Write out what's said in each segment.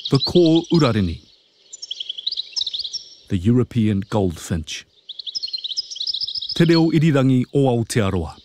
The ko urarini, the European goldfinch. Te reo irirangi o Aotearoa.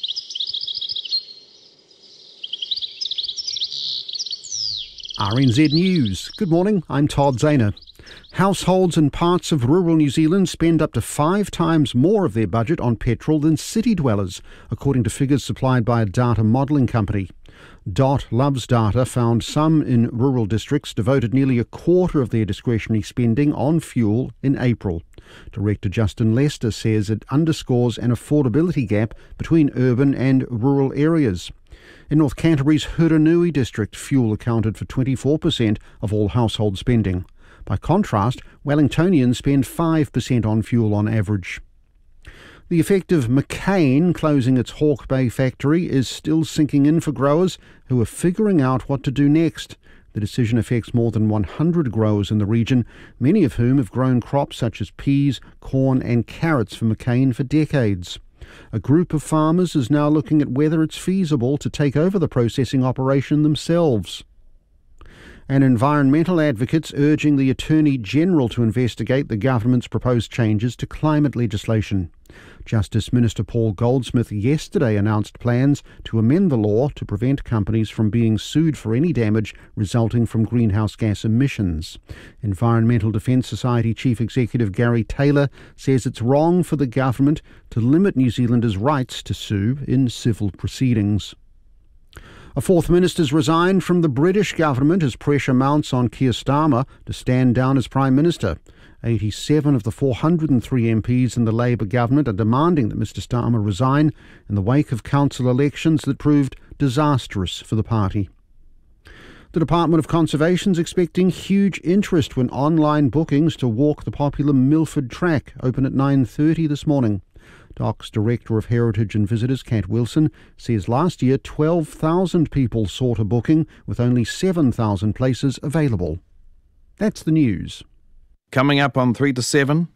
RNZ News. Good morning, I'm Todd Zahner. Households in parts of rural New Zealand spend up to 5 times more of their budget on petrol than city dwellers, according to figures supplied by a data modelling company. Dot Loves Data found some in rural districts devoted nearly a quarter of their discretionary spending on fuel in April. Director Justin Lester says it underscores an affordability gap between urban and rural areas. In North Canterbury's Huranui district, fuel accounted for 24% of all household spending. By contrast, Wellingtonians spend 5% on fuel on average. The effect of McCain closing its Hawke Bay factory is still sinking in for growers who are figuring out what to do next. The decision affects more than 100 growers in the region, many of whom have grown crops such as peas, corn and carrots for McCain for decades. A group of farmers is now looking at whether it's feasible to take over the processing operation themselves. And environmental advocates urging the Attorney General to investigate the government's proposed changes to climate legislation. Justice Minister Paul Goldsmith yesterday announced plans to amend the law to prevent companies from being sued for any damage resulting from greenhouse gas emissions. Environmental Defence Society Chief Executive Gary Taylor says it's wrong for the government to limit New Zealanders' rights to sue in civil proceedings. A fourth minister's resigned from the British government as pressure mounts on Keir Starmer to stand down as Prime Minister. 87 of the 403 MPs in the Labour government are demanding that Mr Starmer resign in the wake of council elections that proved disastrous for the party. The Department of Conservation is expecting huge interest when online bookings to walk the popular Milford Track open at 9:30 this morning. DOC's Director of Heritage and Visitors, Kat Wilson, says last year 12,000 people sought a booking with only 7,000 places available. That's the news. Coming up on 3 to 7,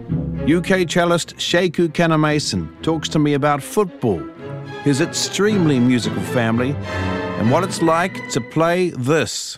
UK cellist Sheku Kannamason talks to me about football, his extremely musical family, and what it's like to play this.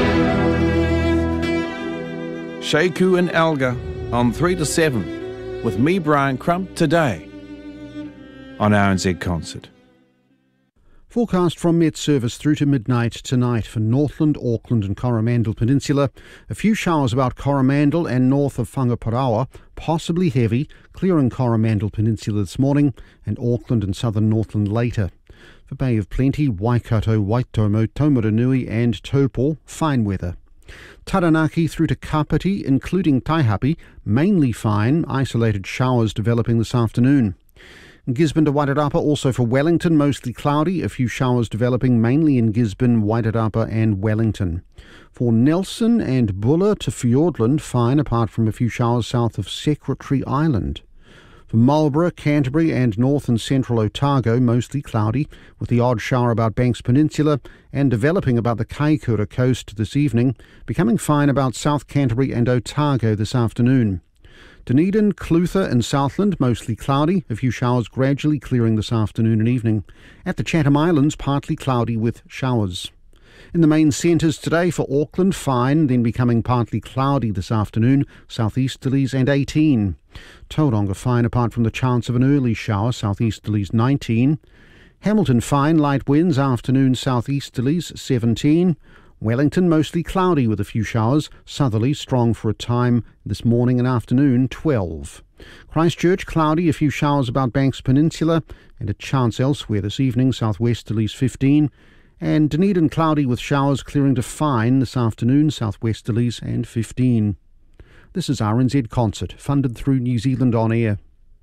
Sheku and Alga on 3 to 7 with me, Brian Crump, today on RNZ Concert. Forecast from Met Service through to midnight tonight for Northland, Auckland and Coromandel Peninsula. A few showers about Coromandel and north of Whangaparaoa, possibly heavy, clearing Coromandel Peninsula this morning and Auckland and southern Northland later. For Bay of Plenty, Waikato, Waitomo, Taumarunui and Taupo, fine weather. Taranaki through to Kapiti, including Taihape, mainly fine, isolated showers developing this afternoon. Gisborne to Wairarapa, also for Wellington, mostly cloudy, a few showers developing mainly in Gisborne, Wairarapa and Wellington. For Nelson and Buller to Fiordland, fine apart from a few showers south of Secretary Island. For Marlborough, Canterbury and north and central Otago, mostly cloudy, with the odd shower about Banks Peninsula and developing about the Kaikoura coast this evening, becoming fine about South Canterbury and Otago this afternoon. Dunedin, Clutha and Southland, mostly cloudy, a few showers gradually clearing this afternoon and evening. At the Chatham Islands, partly cloudy with showers. In the main centres today, for Auckland, fine, then becoming partly cloudy this afternoon, southeasterlies and 18. Tauranga fine apart from the chance of an early shower, southeasterlies 19. Hamilton fine, light winds, afternoon southeasterlies 17. Wellington mostly cloudy with a few showers, southerly strong for a time this morning and afternoon 12. Christchurch cloudy, a few showers about Banks Peninsula and a chance elsewhere this evening, southwesterlies 15. And Dunedin cloudy with showers clearing to fine this afternoon, southwesterlies and 15. This is RNZ Concert, funded through New Zealand On Air.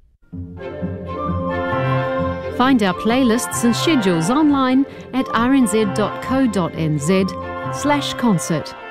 Find our playlists and schedules online at rnz.co.nz/concert.